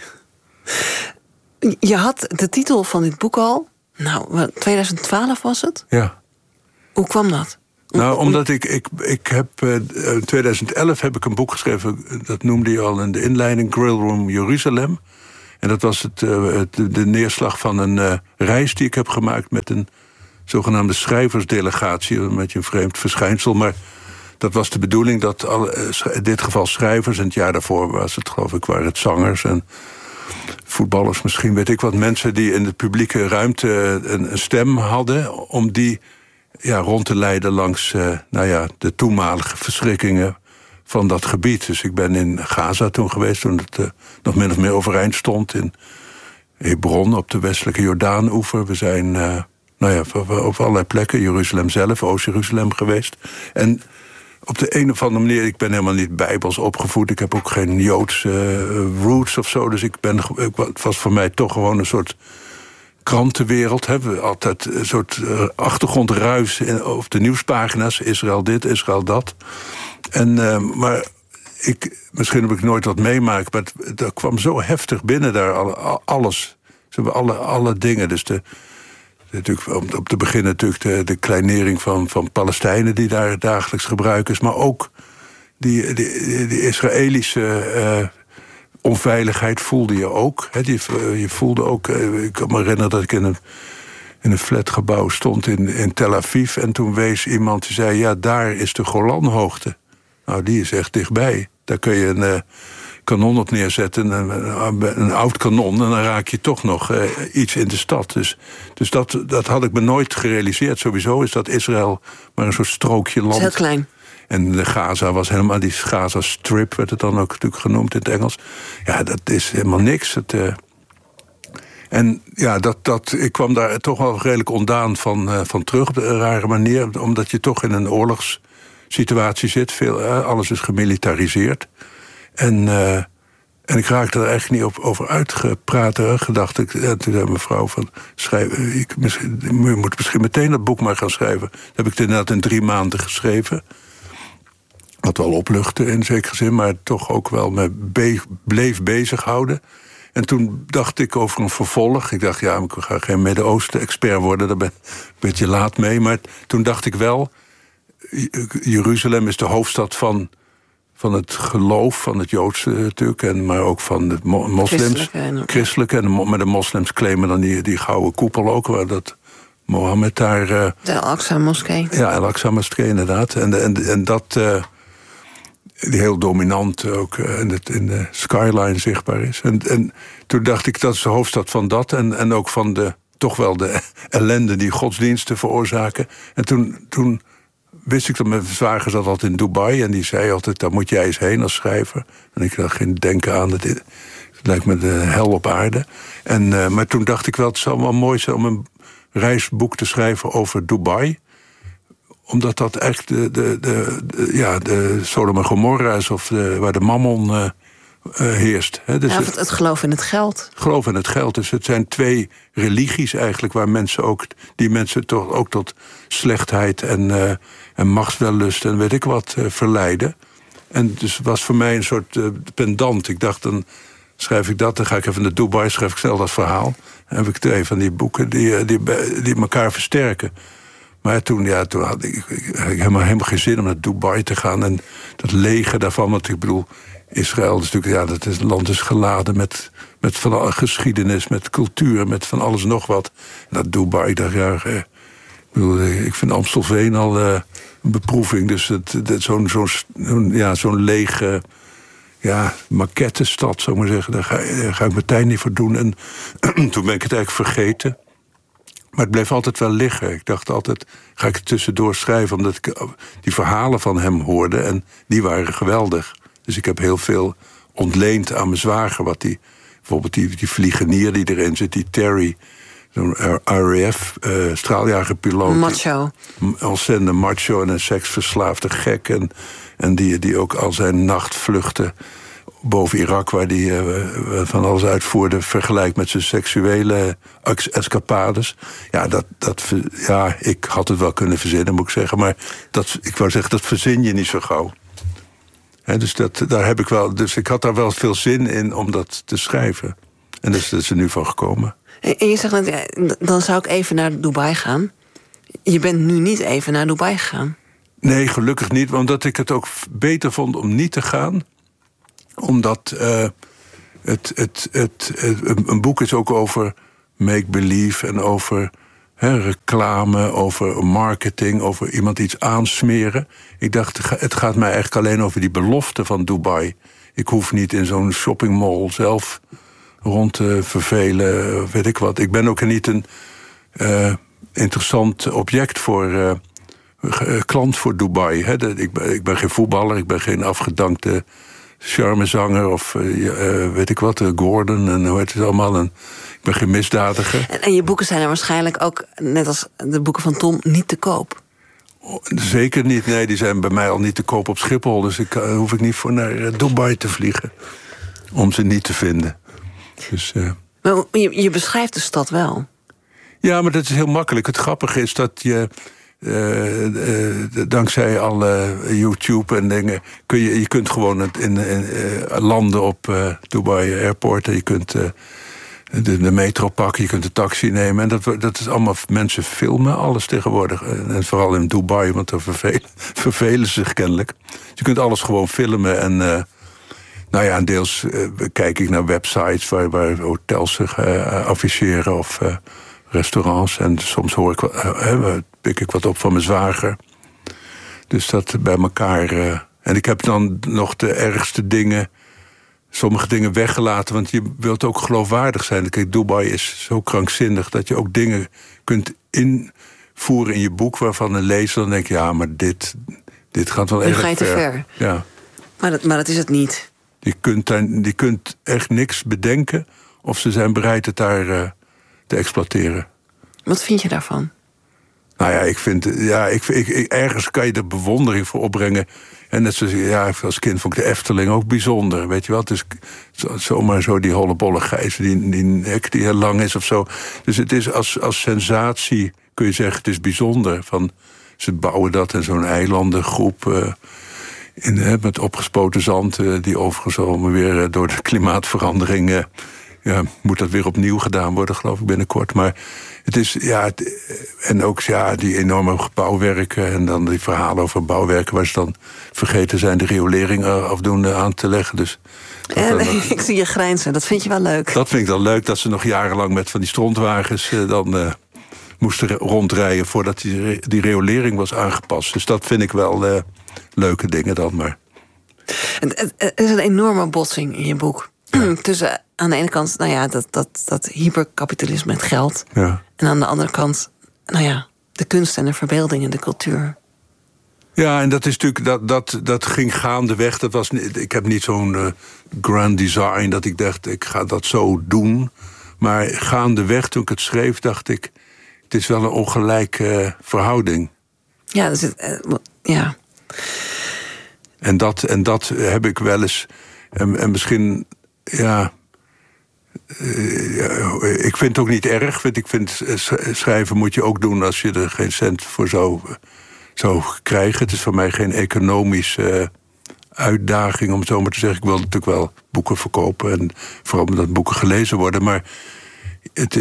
Je had de titel van dit boek al. 2012 was het? Ja. Hoe kwam dat? Nou, omdat ik heb... in 2011 heb ik een boek geschreven, dat noemde je al in de inleiding, Grill Room Jeruzalem. En dat was de neerslag van een reis die ik heb gemaakt met een zogenaamde schrijversdelegatie. Een beetje een vreemd verschijnsel, maar dat was de bedoeling dat in dit geval schrijvers, en het jaar daarvoor was het, geloof ik, waren het zangers en voetballers misschien, weet ik wat, mensen die in de publieke ruimte een stem hadden, om die rond te leiden langs de toenmalige verschrikkingen van dat gebied. Dus ik ben in Gaza toen geweest, toen het nog min of meer overeind stond, in Hebron op de westelijke Jordaan-oever. We zijn op allerlei plekken, Jeruzalem zelf, Oost-Jeruzalem geweest. En op de een of andere manier, ik ben helemaal niet bijbels opgevoed. Ik heb ook geen Joodse roots of zo. Dus het was voor mij toch gewoon een soort krantenwereld. Hebben we altijd een soort achtergrondruis op de nieuwspagina's. Israël dit, Israël dat. Maar misschien heb ik nooit wat meemaakt, maar dat kwam zo heftig binnen daar. Alles. Ze hebben alle dingen. Dus natuurlijk, om te beginnen natuurlijk de kleinering van Palestijnen die daar dagelijks gebruik is, maar ook die Israëlische onveiligheid voelde je ook. Je voelde ook, ik kan me herinneren dat ik in een flatgebouw stond in Tel Aviv, en toen wees iemand die zei, ja, daar is de Golanhoogte. Nou, die is echt dichtbij. Daar kun je een kanon op neerzetten, een oud kanon, en dan raak je toch nog iets in de stad. Dus dat had ik me nooit gerealiseerd. Sowieso is dat Israël maar een soort strookje land. Het is heel klein. En de Gaza was helemaal, die Gaza Strip werd het dan ook natuurlijk genoemd in het Engels. Ja, dat is helemaal niks. Ik kwam daar toch wel redelijk ondaan van terug op een rare manier, omdat je toch in een oorlogssituatie zit. Alles is gemilitariseerd. En ik raakte er eigenlijk niet over uitgepraat. Gedacht ik, toen zei mevrouw van, je moet misschien meteen dat boek maar gaan schrijven. Dat heb ik inderdaad in 3 maanden geschreven. Wat wel opluchtte in zekere zin, maar toch ook wel me bleef bezighouden. En toen dacht ik over een vervolg. Ik dacht, ik ga geen Midden-Oosten-expert worden, daar ben ik een beetje laat mee. Maar toen dacht ik wel, Jeruzalem is de hoofdstad van het geloof, van het Joodse natuurlijk, maar ook van de moslims. Christelijke. Maar de moslims claimen dan die gouden koepel ook, waar dat Mohammed daar... de Al-Aqsa-moskee. Ja, Al-Aqsa-moskee inderdaad. En dat die heel dominant ook in de skyline zichtbaar is. En toen dacht ik, dat is de hoofdstad van dat, en ook van toch wel de ellende die godsdiensten veroorzaken. En toen wist ik dat mijn zwager zat altijd in Dubai, en die zei altijd, daar moet jij eens heen als schrijver. En ik dacht geen denken aan, het lijkt me de hel op aarde. Maar toen dacht ik wel, het zou wel mooi zijn om een reisboek te schrijven over Dubai, omdat dat echt de Sodom en Gomorra is, of waar de mammon heerst. Dus het geloof in het geld. Geloof in het geld. Dus het zijn 2 religies eigenlijk, waar die mensen toch ook tot slechtheid en machtswellust en weet ik wat verleiden. En dus was voor mij een soort pendant. Ik dacht, dan schrijf ik dat, dan ga ik even naar Dubai, schrijf ik snel dat verhaal. En heb ik 2 van die boeken die elkaar versterken. Maar toen had ik helemaal geen zin om naar Dubai te gaan. En dat leger daarvan, want ik bedoel, Israël is natuurlijk, het land is geladen met van geschiedenis, met cultuur, met van alles nog wat. En dat Dubai, ik vind Amstelveen al een beproeving. Dus zo'n lege maquette-stad, zou ik maar zeggen, daar ga ik mijn tijd niet voor doen. En toen ben ik het eigenlijk vergeten. Maar het bleef altijd wel liggen. Ik dacht altijd, ga ik het tussendoor schrijven, omdat ik die verhalen van hem hoorde, en die waren geweldig. Dus ik heb heel veel ontleend aan mijn zwager. Bijvoorbeeld die vliegenier die erin zit, die Terry, zo'n RAF straaljagerpiloot. Macho. Ontzettend macho en een seksverslaafde gek. En die ook al zijn nachtvluchten boven Irak, waar die van alles uitvoerde, vergelijkt met zijn seksuele escapades. Ik had het wel kunnen verzinnen, moet ik zeggen. Maar ik wou zeggen, dat verzin je niet zo gauw. Dus daar heb ik wel. Dus ik had daar wel veel zin in om dat te schrijven. En dus dat is er nu van gekomen. En je zegt, dan zou ik even naar Dubai gaan. Je bent nu niet even naar Dubai gegaan. Nee, gelukkig niet. Omdat ik het ook beter vond om niet te gaan. Omdat een boek is ook over make-believe en over reclame, over marketing, over iemand iets aansmeren. Ik dacht, het gaat mij eigenlijk alleen over die belofte van Dubai. Ik hoef niet in zo'n shoppingmall zelf rond te vervelen, weet ik wat. Ik ben ook niet een interessant object voor klant voor Dubai. Hè. Ik ben geen voetballer, ik ben geen afgedankte charmezanger of weet ik wat, Gordon en hoe heet het allemaal. En ik ben geen misdadiger. En je boeken zijn er waarschijnlijk ook, net als de boeken van Tom, niet te koop. Zeker niet, nee, die zijn bij mij al niet te koop op Schiphol. Dus hoef ik niet voor naar Dubai te vliegen om ze niet te vinden. Dus, maar je beschrijft de stad wel. Ja, maar dat is heel makkelijk. Het grappige is dat je dankzij alle YouTube en dingen je kunt gewoon landen op Dubai Airport en je kunt de metro pakken, je kunt de taxi nemen. En dat is allemaal, mensen filmen alles tegenwoordig. En vooral in Dubai, want daar vervelen ze zich kennelijk. Je kunt alles gewoon filmen. En en deels kijk ik naar websites waar hotels zich afficheren of restaurants. En soms pik ik wat op van mijn zwager. Dus dat bij elkaar. En ik heb dan nog de ergste dingen, sommige dingen weggelaten, want je wilt ook geloofwaardig zijn. Kijk, Dubai is zo krankzinnig dat je ook dingen kunt invoeren in je boek waarvan een lezer dan denkt, ja, maar dit gaat wel erg ver. Nu ga je te ver. Ja. Maar dat is het niet. Je kunt echt niks bedenken of ze zijn bereid het daar te exploiteren. Wat vind je daarvan? Nou ja, ik vind ergens kan je er bewondering voor opbrengen. En net zoals als kind vond ik de Efteling ook bijzonder. Weet je wel, het is zomaar zo die hollebolle gijs, die nek die heel lang is of zo. Dus het is als sensatie, kun je zeggen, het is bijzonder. Ze bouwen dat in zo'n eilandengroep met opgespoten zand, die overigens allemaal weer door de klimaatverandering moet dat weer opnieuw gedaan worden, geloof ik, binnenkort. Maar het is, en ook die enorme bouwwerken en dan die verhalen over bouwwerken waar ze dan vergeten zijn de riolering afdoende aan te leggen. Dus ik zie je grijnzen, dat vind je wel leuk. Dat vind ik dan leuk, dat ze nog jarenlang met van die strontwagens dan moesten rondrijden voordat die riolering was aangepast. Dus dat vind ik wel leuke dingen dan maar. Er is een enorme botsing in je boek. Ja. Tussen aan de ene kant, dat hyperkapitalisme met geld. Ja. En aan de andere kant, de kunst en de verbeelding en de cultuur. Ja, en dat is natuurlijk, dat ging gaandeweg. Ik heb niet zo'n grand design dat ik dacht, ik ga dat zo doen. Maar gaandeweg, toen ik het schreef, dacht ik, het is wel een ongelijke verhouding. Ja, ja. En dat heb ik wel eens. En misschien, ik vind het ook niet erg. Ik vind schrijven moet je ook doen als je er geen cent voor zou krijgen. Het is voor mij geen economische uitdaging, om het zo maar te zeggen. Ik wil natuurlijk wel boeken verkopen en vooral omdat boeken gelezen worden. Maar het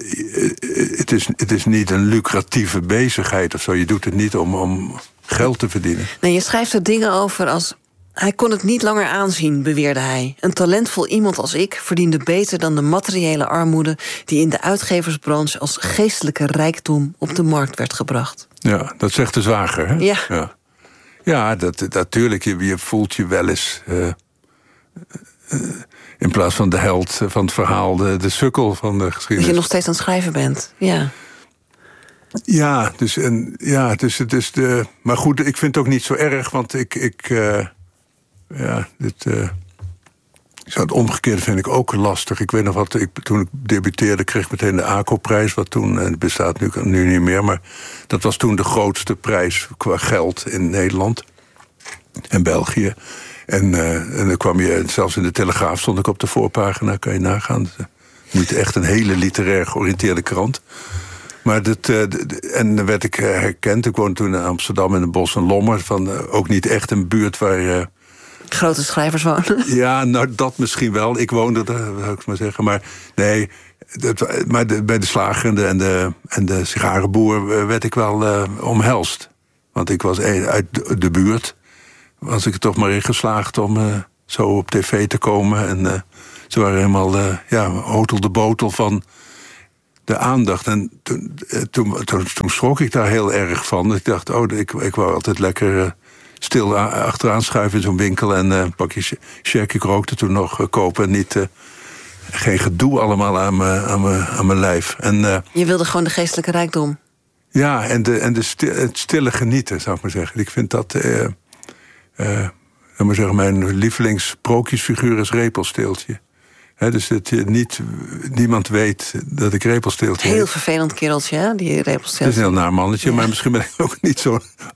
is niet een lucratieve bezigheid of zo. Je doet het niet om geld te verdienen. Nee, je schrijft er dingen over als: hij kon het niet langer aanzien, beweerde hij. Een talentvol iemand als ik verdiende beter dan de materiële armoede die in de uitgeversbranche als geestelijke rijkdom op de markt werd gebracht. Ja, dat zegt de zwager, hè? Ja. Ja, natuurlijk. Je voelt je wel eens in plaats van de held van het verhaal, de sukkel van de geschiedenis. Dat je nog steeds aan het schrijven bent, ja. Ja, het is de. Maar goed, ik vind het ook niet zo erg, want het omgekeerde vind ik ook lastig. Ik weet nog wat, toen ik debuteerde kreeg ik meteen de ACO-prijs, wat toen, het bestaat nu niet meer, maar dat was toen de grootste prijs qua geld in Nederland en België. En dan kwam je, zelfs in de Telegraaf stond ik op de voorpagina, kan je nagaan. Niet echt een hele literair georiënteerde krant. Maar en dan werd ik herkend. Ik woonde toen in Amsterdam in een bos en Lommer. Ook niet echt een buurt waar grote schrijvers wonen. Ja, nou dat misschien wel. Ik woonde daar, zou ik maar zeggen. Maar nee, bij de slager en de sigarenboer werd ik wel omhelst. Want ik was uit de buurt. Was ik er toch maar in geslaagd om zo op tv te komen. En ze waren helemaal hotel de botel van de aandacht. En toen schrok ik daar heel erg van. Ik dacht, ik wou altijd lekker stil achteraan schuiven in zo'n winkel en een pakje check. Ik rookte toen nog kopen en niet geen gedoe allemaal aan mijn lijf. En, je wilde gewoon de geestelijke rijkdom. Ja, het stille genieten, zou ik maar zeggen. Ik vind dat... maar zeggen, mijn lievelingssprookjesfiguur is Repelsteeltje. Dus dat niemand weet dat ik Repelsteeltje Heel heet. vervelend kereltje, hè, die Repelsteeltje. Het is een heel naar mannetje, maar misschien ben ik ook niet zo'n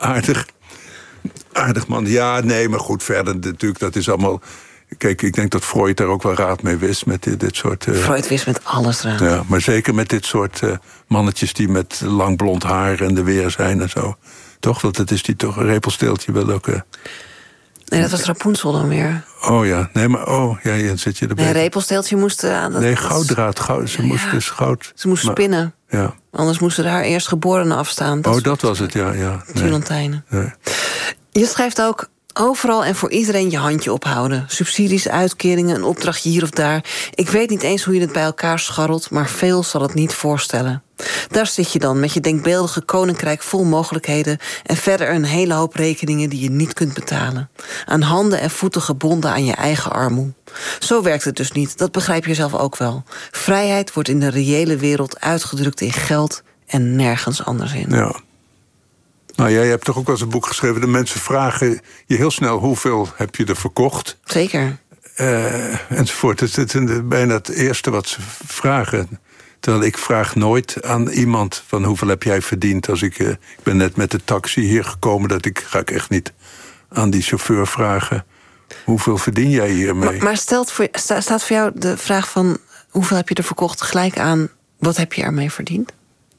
aardig man. Ja, nee, maar goed, verder natuurlijk, dat is allemaal... Kijk, ik denk dat Freud daar ook wel raad mee wist met dit soort... Freud wist met alles raad. Ja, maar zeker met dit soort mannetjes die met lang blond haar en de weer zijn en zo. Toch? Want het is die toch, een Repelsteeltje wel ook... Nee, dat was Rapunzel dan weer. Oh ja, nee, maar ja, zit je erbij. Nee, Repelsteeltje moest... gouddraad. Ze moest dus goud... Ze moest spinnen. Ja. Anders moesten er haar eerstgeborenen afstaan. Dat was het, ja. Tulantijnen. Nee. Je schrijft ook... Overal en voor iedereen je handje ophouden. Subsidies, uitkeringen, een opdrachtje hier of daar. Ik weet niet eens hoe je het bij elkaar scharrelt... maar veel zal het niet voorstellen. Daar zit je dan met je denkbeeldige koninkrijk vol mogelijkheden... en verder een hele hoop rekeningen die je niet kunt betalen. Aan handen en voeten gebonden aan je eigen armoe. Zo werkt het dus niet, dat begrijp je zelf ook wel. Vrijheid wordt in de reële wereld uitgedrukt in geld... en nergens anders in. Ja. Nou, jij hebt toch ook wel eens een boek geschreven... de mensen vragen je heel snel hoeveel heb je er verkocht. Zeker. Enzovoort. Het is bijna het eerste wat ze vragen. Terwijl ik vraag nooit aan iemand van hoeveel heb jij verdiend. Als ik ben net met de taxi hier gekomen... ga ik echt niet aan die chauffeur vragen... hoeveel verdien jij hiermee? Maar staat voor jou de vraag van... hoeveel heb je er verkocht gelijk aan... wat heb je ermee verdiend?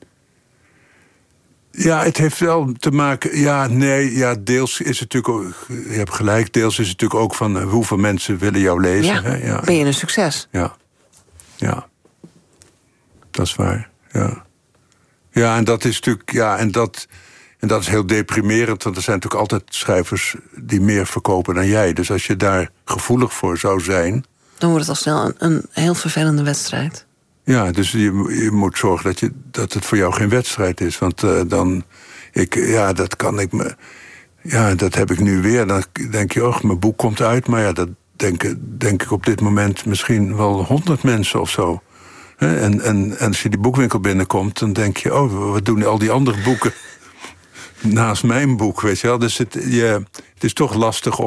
Ja, het heeft wel te maken... deels is het natuurlijk ook... Je hebt gelijk, deels is het natuurlijk ook van... hoeveel mensen willen jou lezen. Ja, hè? Ja. Ben je een succes? Ja. Dat is waar, ja. Ja, en dat is natuurlijk... Ja, en dat is heel deprimerend... want er zijn natuurlijk altijd schrijvers... die meer verkopen dan jij. Dus als je daar gevoelig voor zou zijn... dan wordt het al snel een heel vervelende wedstrijd. Ja, dus je moet zorgen dat het voor jou geen wedstrijd is. Want dat kan ik me... Ja, dat heb ik nu weer. Dan denk je, mijn boek komt uit. Maar ja, dat denk ik op dit moment misschien wel 100 mensen of zo. En als je die boekwinkel binnenkomt, dan denk je... wat doen al die andere boeken naast mijn boek, weet je wel? Dus het is toch lastig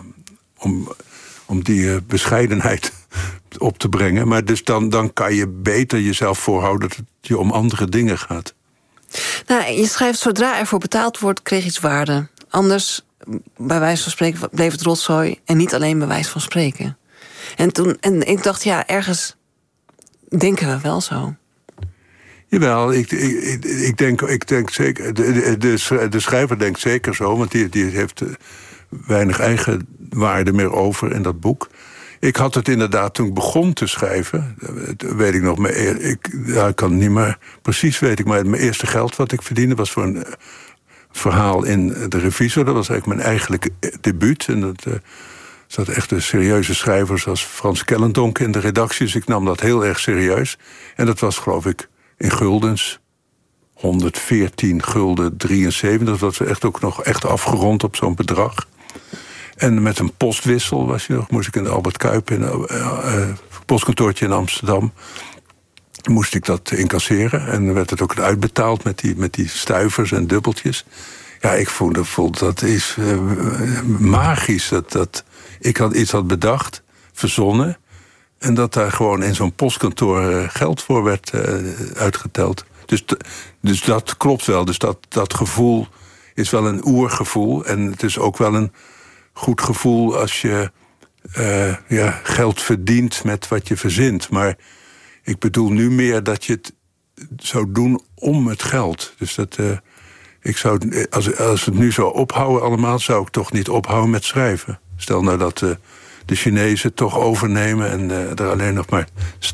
om die bescheidenheid op te brengen. Maar dus dan kan je beter jezelf voorhouden... dat het je om andere dingen gaat. Nou, je schrijft, zodra er voor betaald wordt, kreeg iets waarde. Anders, bij wijze van spreken, bleef het rotzooi... en niet alleen bij wijze van spreken. En ik dacht, ergens denken we wel zo. Jawel, ik denk zeker... De schrijver denkt zeker zo, want die heeft weinig eigenwaarde meer over in dat boek. Ik had het inderdaad toen ik begon te schrijven... weet ik nog, ik kan het niet meer precies weten... maar mijn eerste geld wat ik verdiende was voor een verhaal in de Revisor. Dat was eigenlijk mijn eigenlijke debuut. En dat zat echt de serieuze schrijvers als Frans Kellendonk in de redactie. Dus ik nam dat heel erg serieus. En dat was, geloof ik, in guldens 114 gulden 73. Dat was echt ook nog echt afgerond op zo'n bedrag. En met een postwissel moest ik in de Albert Kuip... in een postkantoortje in Amsterdam... moest ik dat incasseren. En dan werd het ook uitbetaald met die stuivers en dubbeltjes. Ja, ik voelde dat is magisch. Dat ik iets had bedacht, verzonnen... en dat daar gewoon in zo'n postkantoor geld voor werd uitgeteld. Dus dat klopt wel. Dus dat gevoel is wel een oergevoel. En het is ook wel een goed gevoel als je geld verdient met wat je verzint. Maar ik bedoel nu meer dat je het zou doen om het geld. Dus dat ik zou, als het nu zou ophouden allemaal, zou ik toch niet ophouden met schrijven. Stel nou dat de Chinezen toch overnemen en er alleen nog maar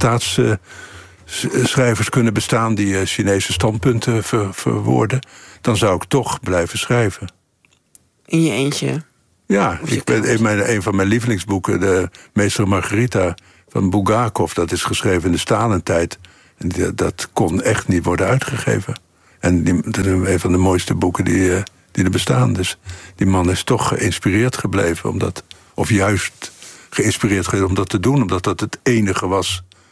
staatsschrijvers kunnen bestaan die Chinese standpunten verwoorden, dan zou ik toch blijven schrijven. In je eentje? Ja, een van mijn lievelingsboeken, de Meester Margarita van Bulgakov, dat is geschreven in de Stalentijd. En dat kon echt niet worden uitgegeven. En dat is een van de mooiste boeken die er bestaan. Dus die man is toch geïnspireerd gebleven, of juist geïnspireerd gebleven om dat te doen, omdat dat het enige was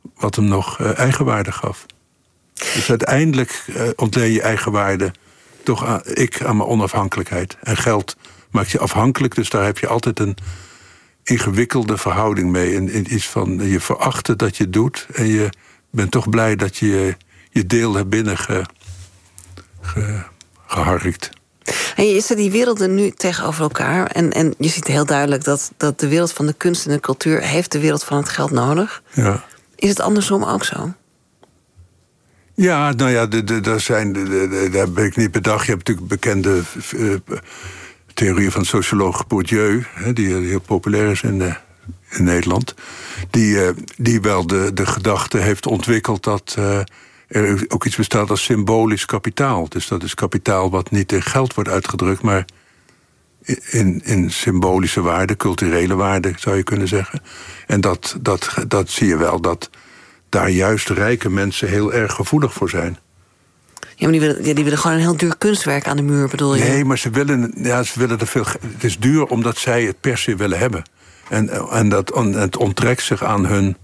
wat hem nog eigenwaarde gaf. Dus uiteindelijk ontleen je eigenwaarde toch aan mijn onafhankelijkheid. En geld maakt je afhankelijk, dus daar heb je altijd een ingewikkelde verhouding mee. In iets van je verachten dat je doet en je bent toch blij dat je je deel hebt binnen geharkt. En je zet die werelden nu tegenover elkaar. En je ziet heel duidelijk dat de wereld van de kunst en de cultuur heeft de wereld van het geld nodig. Ja. Is het andersom ook zo? Ja, nou ja, daar ben ik niet bedacht. Je hebt natuurlijk bekende theorieën van socioloog Bourdieu, die heel populair is in Nederland. Die wel de gedachte heeft ontwikkeld dat er ook iets bestaat als symbolisch kapitaal. Dus dat is kapitaal wat niet in geld wordt uitgedrukt, maar in symbolische waarde, culturele waarde zou je kunnen zeggen. En dat zie je wel, dat daar juist rijke mensen heel erg gevoelig voor zijn. Ja, maar die willen gewoon een heel duur kunstwerk aan de muur, bedoel je? Nee, maar ze willen er veel. Het is duur omdat zij het per se willen hebben. En het onttrekt zich aan hun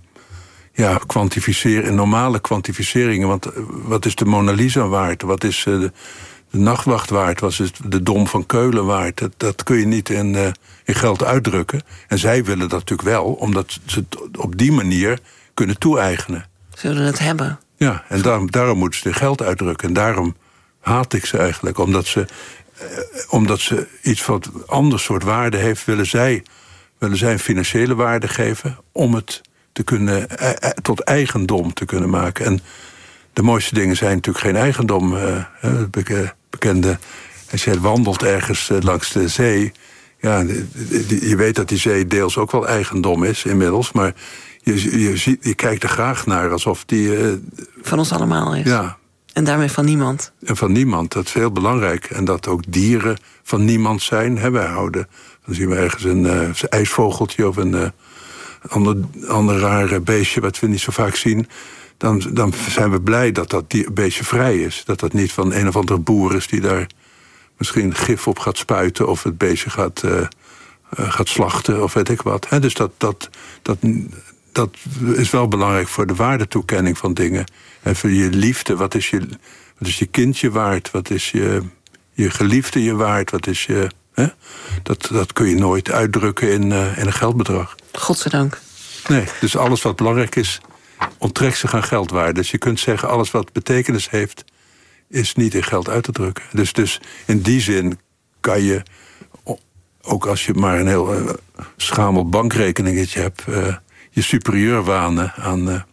normale kwantificeringen. Want wat is de Mona Lisa waard? Wat is de Nachtwacht waard? Wat is de Dom van Keulen waard? Dat kun je niet in geld uitdrukken. En zij willen dat natuurlijk wel, omdat ze het op die manier kunnen toe-eigenen. Ze willen het hebben. Ja, en daarom moeten ze geld uitdrukken. En daarom haat ik ze eigenlijk. Omdat ze iets wat ander soort waarde heeft, willen zij een financiële waarde geven om het te kunnen tot eigendom te kunnen maken. En de mooiste dingen zijn natuurlijk geen eigendom. Bekende, als je wandelt ergens langs de zee, ja, je weet dat die zee deels ook wel eigendom is inmiddels, maar je kijkt er graag naar alsof die van ons allemaal is. Ja. En daarmee van niemand. En van niemand, dat is heel belangrijk. En dat ook dieren van niemand zijn. Wij houden, dan zien we ergens een ijsvogeltje of een ander rare beestje wat we niet zo vaak zien. Dan zijn we blij dat beestje vrij is. Dat niet van een of andere boer is die daar misschien gif op gaat spuiten of het beestje gaat slachten of weet ik wat. Dus dat is wel belangrijk voor de waardetoekenning van dingen. En voor je liefde, wat is je kindje waard? Wat is je geliefde je waard? Wat is je... Dat kun je nooit uitdrukken in een geldbedrag. Godzijdank. Nee, dus alles wat belangrijk is, onttrekt zich aan geldwaarde. Dus je kunt zeggen, alles wat betekenis heeft, is niet in geld uit te drukken. Dus in die zin kan je, ook als je maar een heel schamel bankrekeningetje hebt, je superieur wanen aan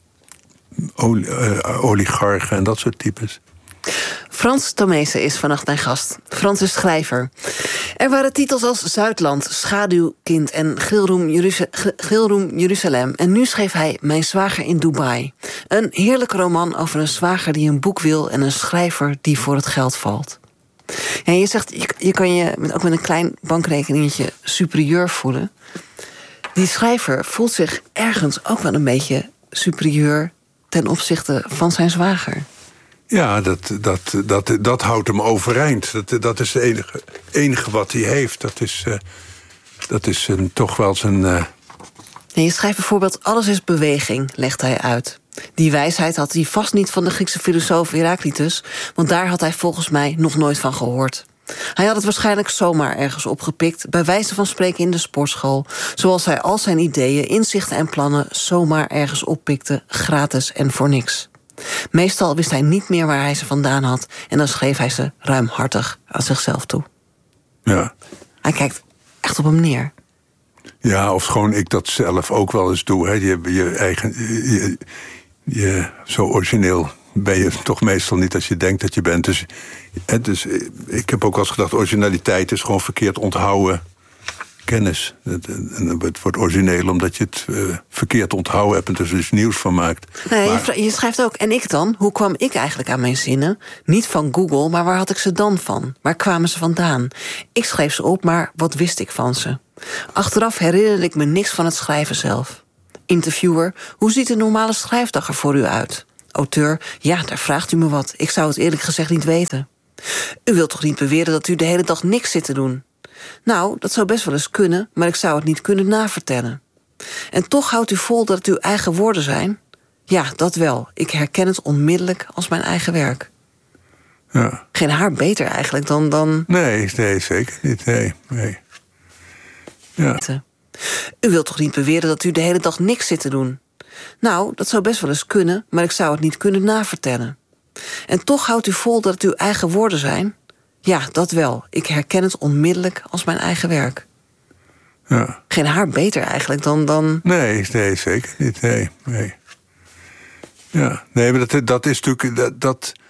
oligarchen en dat soort types. Frans Tomezen is vannacht mijn gast. Frans is schrijver. Er waren titels als Zuidland, Schaduwkind en Grillroom Jeruzalem. En nu schreef hij Mijn zwager in Dubai. Een heerlijke roman over een zwager die een boek wil en een schrijver die voor het geld valt. En je zegt, je kan je ook met een klein bankrekeningetje superieur voelen. Die schrijver voelt zich ergens ook wel een beetje superieur ten opzichte van zijn zwager. Ja, dat houdt hem overeind. Dat is het enige wat hij heeft. Dat is toch wel zijn... En je schrijft bijvoorbeeld, alles is beweging, legt hij uit. Die wijsheid had hij vast niet van de Griekse filosoof Heraclitus, want daar had hij volgens mij nog nooit van gehoord. Hij had het waarschijnlijk zomaar ergens opgepikt, bij wijze van spreken in de sportschool, zoals hij al zijn ideeën, inzichten en plannen zomaar ergens oppikte, gratis en voor niks. Meestal wist hij niet meer waar hij ze vandaan had en dan schreef hij ze ruimhartig aan zichzelf toe. Ja. Hij kijkt echt op hem neer. Ja, of gewoon ik dat zelf ook wel eens doe. Hè. Zo origineel ben je toch meestal niet als je denkt dat je bent. Dus ik heb ook wel eens gedacht, originaliteit is gewoon verkeerd onthouden kennis. Het wordt origineel omdat je het verkeerd onthouden hebt en er dus nieuws van maakt. Nee, je schrijft ook, en ik dan? Hoe kwam ik eigenlijk aan mijn zinnen? Niet van Google, maar waar had ik ze dan van? Waar kwamen ze vandaan? Ik schreef ze op, maar wat wist ik van ze? Achteraf herinnerde ik me niks van het schrijven zelf. Interviewer, hoe ziet een normale schrijfdag er voor u uit? Auteur, ja, daar vraagt u me wat. Ik zou het eerlijk gezegd niet weten. U wilt toch niet beweren dat u de hele dag niks zit te doen? Nou, dat zou best wel eens kunnen, maar ik zou het niet kunnen navertellen. En toch houdt u vol dat het uw eigen woorden zijn? Ja, dat wel. Ik herken het onmiddellijk als mijn eigen werk. Ja. Geen haar beter eigenlijk dan... Nee, zeker niet. Nee. Ja. U wilt toch niet beweren dat u de hele dag niks zit te doen? Nou, dat zou best wel eens kunnen, maar ik zou het niet kunnen navertellen. En toch houdt u vol dat het uw eigen woorden zijn? Ja, dat wel. Ik herken het onmiddellijk als mijn eigen werk. Ja. Geen haar beter eigenlijk dan... Nee, zeker niet. Nee. Ja. Nee, maar dat is natuurlijk...